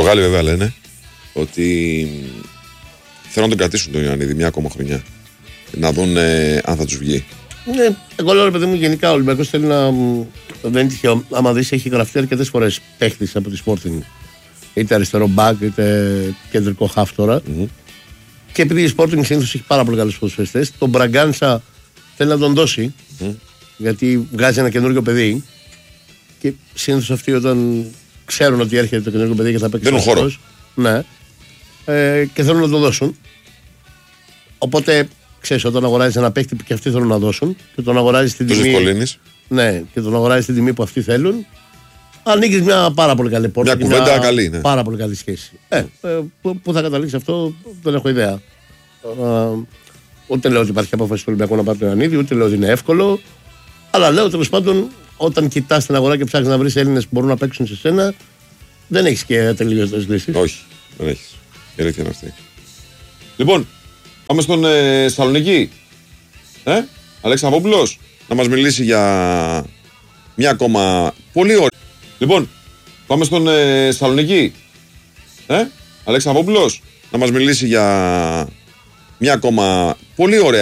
Πορτογάλοι βέβαια λένε ότι θέλουν να τον κρατήσουν τον Ιωαννίδη μια ακόμα χρονιά. Να δουν αν θα τους βγει. Ναι, εγώ λέω ρε παιδί μου, γενικά ο Ολυμπιακός θέλει να. Δεν είναι τυχαίο. Άμα δεις, έχει γραφτεί αρκετές φορές παίχτης από τη Sporting. Είτε αριστερό μπακ, είτε κεντρικό χαφ τώρα. Mm-hmm. Και επειδή η Sporting συνήθως έχει πάρα πολύ καλούς ποδοσφαιριστές, τον Μπραγκάνσα θέλει να τον δώσει. Mm-hmm. Γιατί βγάζει ένα καινούργιο παιδί. Και συνήθως αυτοί όταν ξέρουν ότι έρχεται το καινούργιο παιδί και θα παίξει. Δεν είναι χώρο. Ναι. Και θέλουν να το δώσουν. Οπότε ξέρεις, όταν αγοράζεις ένα παίκτη που και αυτοί θέλουν να δώσουν και τον αγοράζεις στην τιμή. Ναι, και τον αγοράζεις στην τιμή που αυτοί θέλουν. Ανοίγεις μια πάρα πολύ καλή πόρτα. Μια κουβέντα καλή, ναι. Πάρα πολύ καλή σχέση. Πού θα καταλήξει αυτό, δεν έχω ιδέα. Ούτε λέω ότι υπάρχει απόφαση του Ολυμπιακού να πάρει τον Ιωαννίδη, ούτε λέω ότι είναι εύκολο. Αλλά λέω τέλος πάντων, όταν κοιτάς την αγορά και ψάχνεις να βρεις Έλληνες που μπορούν να παίξουν σε σένα, δεν έχεις και τελείωτες λύσεις. Όχι, δεν έχεις. Η αλήθεια είναι αυτή. Λοιπόν, πάμε στον Θεσσαλονίκη. Αλέξανδρος να μας μιλήσει για μια ακόμα πολύ ωραία. Λοιπόν, πάμε στον Θεσσαλονίκη. Αλέξανδρος να μας μιλήσει για μια ακόμα πολύ ωραία.